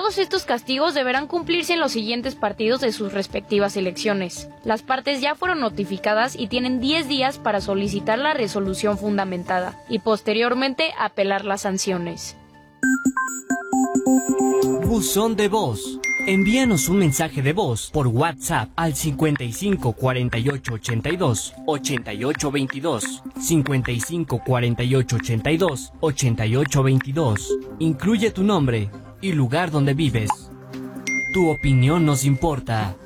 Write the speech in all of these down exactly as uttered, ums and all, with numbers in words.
Todos estos castigos deberán cumplirse en los siguientes partidos de sus respectivas elecciones. Las partes ya fueron notificadas y tienen diez días para solicitar la resolución fundamentada y posteriormente apelar las sanciones. Buzón de voz. Envíanos un mensaje de voz por WhatsApp al cincuenta y cinco cuarenta y ocho ochenta y dos ochenta y ocho veintidós, cincuenta y cinco cuarenta y ocho ochenta y dos ochenta y ocho veintidós. Incluye tu nombre y lugar donde vives. Tu opinión nos importa.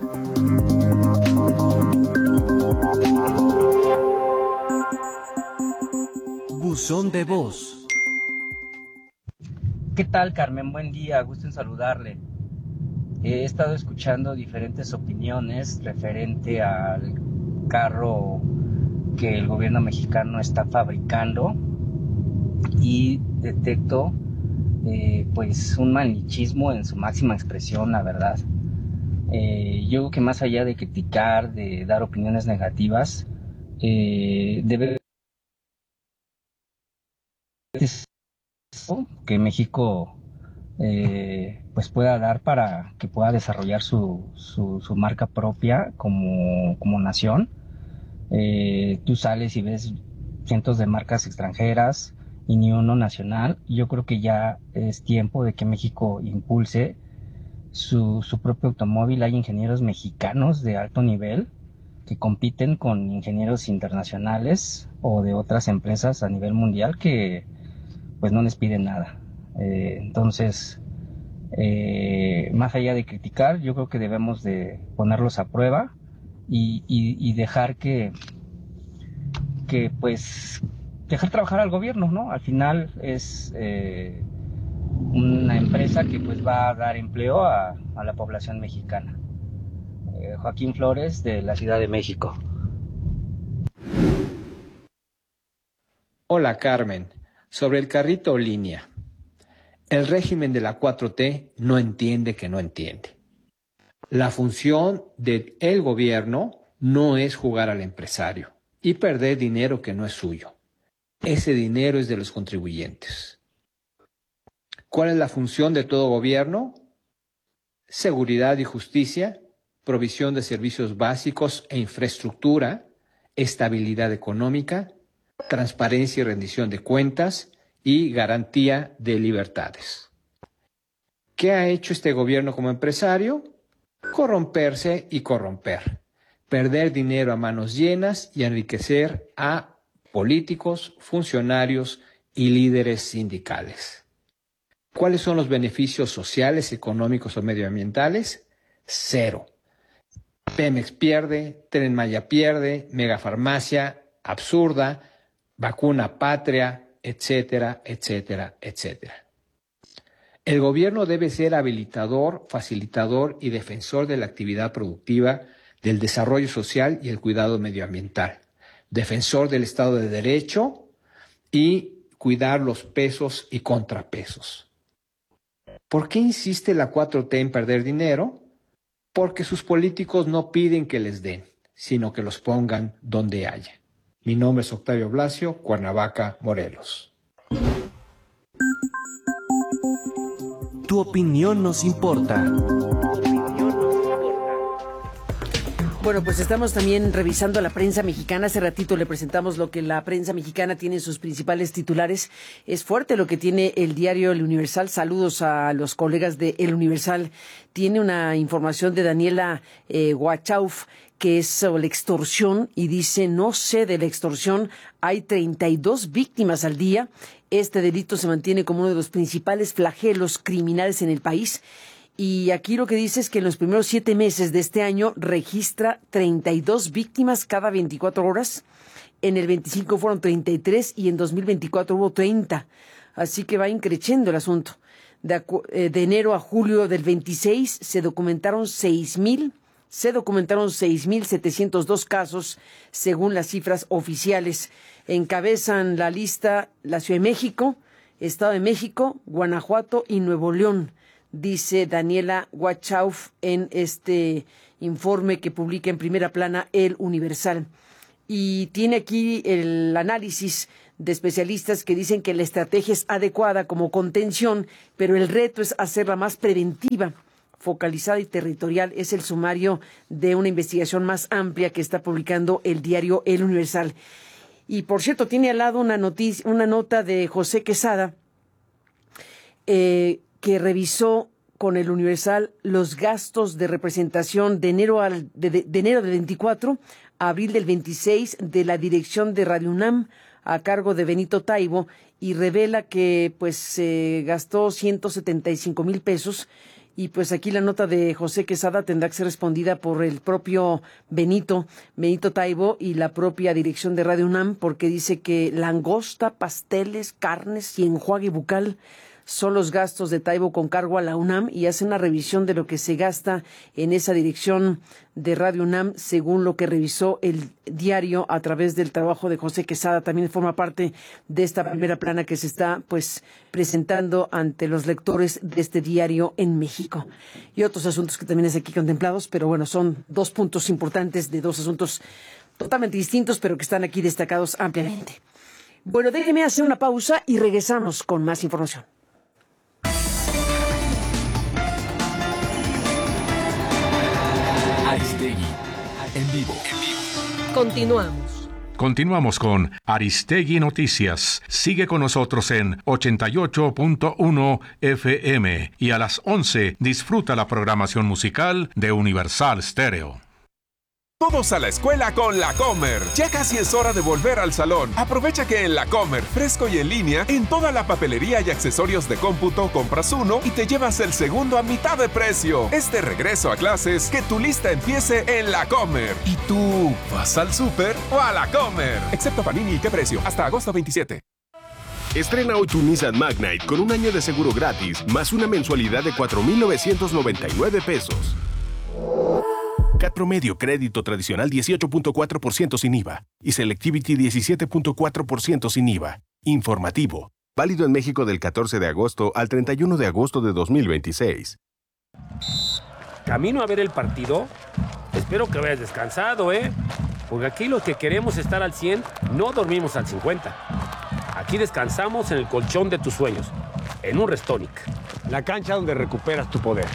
Buzón de voz. ¿Qué tal, Carmen? Buen día, gusto en saludarle. He estado escuchando diferentes opiniones referente al carro que el gobierno mexicano está fabricando y detecto eh, pues un malinchismo en su máxima expresión, la verdad. Eh, yo creo que más allá de criticar, de dar opiniones negativas, eh, debe que México eh, pues pueda dar para que pueda desarrollar su, su, su marca propia como, como nación. Eh, tú sales y ves cientos de marcas extranjeras y ni uno nacional. Yo creo que ya es tiempo de que México impulse su, su propio automóvil. Hay ingenieros mexicanos de alto nivel que compiten con ingenieros internacionales o de otras empresas a nivel mundial que pues no les piden nada. Eh, entonces, eh, más allá de criticar, yo creo que debemos de ponerlos a prueba y, y, y dejar que, que, pues, dejar trabajar al gobierno, ¿no? Al final es eh, una empresa que pues va a dar empleo a, a la población mexicana. Eh, Joaquín Flores, de la Ciudad de México. Hola, Carmen. Sobre el carrito línea. El régimen de la cuatro T no entiende que no entiende. La función del gobierno no es jugar al empresario y perder dinero que no es suyo. Ese dinero es de los contribuyentes. ¿Cuál es la función de todo gobierno? Seguridad y justicia, provisión de servicios básicos e infraestructura, estabilidad económica, transparencia y rendición de cuentas y garantía de libertades. ¿Qué ha hecho este gobierno como empresario? Corromperse y corromper, perder dinero a manos llenas y enriquecer a políticos, funcionarios y líderes sindicales. ¿Cuáles son los beneficios sociales, económicos o medioambientales? Cero. Pemex pierde, Tren Maya pierde, megafarmacia absurda, vacuna patria, etcétera, etcétera, etcétera. El gobierno debe ser habilitador, facilitador y defensor de la actividad productiva, del desarrollo social y el cuidado medioambiental, defensor del Estado de Derecho y cuidar los pesos y contrapesos. ¿Por qué insiste la cuatro T en perder dinero? Porque sus políticos no piden que les den, sino que los pongan donde haya. Mi nombre es Octavio Blasio, Cuernavaca, Morelos. Tu opinión nos importa. Bueno, pues estamos también revisando la prensa mexicana. Hace ratito le presentamos lo que la prensa mexicana tiene en sus principales titulares. Es fuerte lo que tiene el diario El Universal. Saludos a los colegas de El Universal. Tiene una información de Daniela eh, Huachauf, que es sobre la extorsión, y dice: no sé de la extorsión, hay treinta y dos víctimas al día. Este delito se mantiene como uno de los principales flagelos criminales en el país. Y aquí lo que dice es que en los primeros siete meses de este año registra treinta y dos víctimas cada veinticuatro horas. En el veinticinco fueron treinta y tres y en dos mil veinticuatro hubo treinta. Así que va increciendo el asunto. De, de enero a julio del veintiséis se documentaron seis mil, se documentaron seis mil setecientos dos casos según las cifras oficiales. Encabezan la lista la Ciudad de México, Estado de México, Guanajuato y Nuevo León, dice Daniela Huachauf en este informe que publica en primera plana El Universal. Y tiene aquí el análisis de especialistas que dicen que la estrategia es adecuada como contención, pero el reto es hacerla más preventiva, focalizada y territorial. Es el sumario de una investigación más amplia que está publicando el diario El Universal. Y por cierto, tiene al lado una noticia, una nota de José Quesada, eh, que revisó con el Universal los gastos de representación de enero al de, de, de enero del veinticuatro a abril del veintiséis de la dirección de Radio UNAM a cargo de Benito Taibo, y revela que pues se eh, gastó ciento setenta y cinco mil pesos. Y pues aquí la nota de José Quesada tendrá que ser respondida por el propio Benito, Benito Taibo y la propia dirección de Radio UNAM, porque dice que langosta, pasteles, carnes y enjuague bucal son los gastos de Taibo con cargo a la UNAM, y hace una revisión de lo que se gasta en esa dirección de Radio UNAM, según lo que revisó el diario a través del trabajo de José Quesada. También forma parte de esta primera plana que se está pues presentando ante los lectores de este diario en México. Y otros asuntos que también es aquí contemplados, pero bueno, son dos puntos importantes de dos asuntos totalmente distintos, pero que están aquí destacados ampliamente. Bueno, déjeme hacer una pausa y regresamos con más información. Aristegui, en vivo. Continuamos. Continuamos con Aristegui Noticias. Sigue con nosotros en ochenta y ocho punto uno F M y a las once disfruta la programación musical de Universal Stereo. Todos a la escuela con La Comer. Ya casi es hora de volver al salón. Aprovecha que en La Comer, fresco y en línea, en toda la papelería y accesorios de cómputo, compras uno y te llevas el segundo a mitad de precio. Es de regreso a clases, que tu lista empiece en La Comer. ¿Y tú vas al súper o a La Comer? Excepto Panini y qué precio, hasta agosto veintisiete. Estrena hoy tu Nissan Magnite con un año de seguro gratis, más una mensualidad de cuatro mil novecientos noventa y nueve pesos. C A T promedio, crédito tradicional dieciocho punto cuatro por ciento sin I V A y Selectivity diecisiete punto cuatro por ciento sin I V A. Informativo. Válido en México del catorce de agosto al treinta y uno de agosto de dos mil veintiséis. ¿Camino a ver el partido? Espero que vayas descansado, ¿eh? Porque aquí los que queremos estar al cien no dormimos al cincuenta. Aquí descansamos en el colchón de tus sueños, en un Restonic. La cancha donde recuperas tu poder.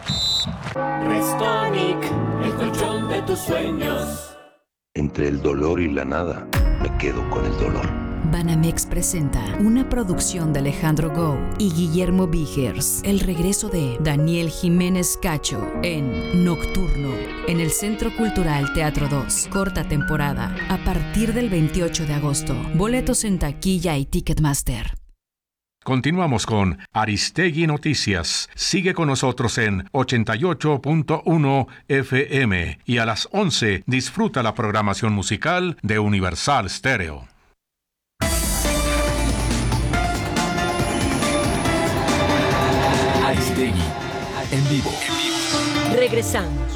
Restonic, el colchón de tus sueños. Entre el dolor y la nada, me quedo con el dolor. Banamex presenta una producción de Alejandro Gou y Guillermo Vigers. El regreso de Daniel Jiménez Cacho en Nocturno, en el Centro Cultural Teatro dos. Corta temporada, a partir del veintiocho de agosto. Boletos en taquilla y Ticketmaster. Continuamos con Aristegui Noticias. Sigue con nosotros en ochenta y ocho punto uno F M y a las once disfruta la programación musical de Universal Stereo. Aristegui, en vivo. Regresamos.